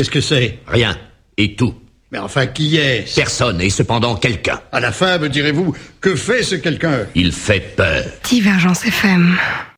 Qu'est-ce que c'est? Rien. Et tout. Mais enfin, qui est-ce? Personne, et cependant quelqu'un. À la fin, me direz-vous, que fait ce quelqu'un? Il fait peur. Divergence FM.